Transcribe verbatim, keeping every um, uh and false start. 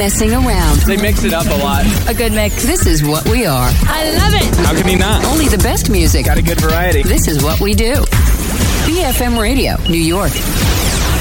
messing around. They mix it up a lot. A good mix. This is what we are. I love it. How can you not? Only the best music. Got a good variety. This is what we do. B F M Radio, New York.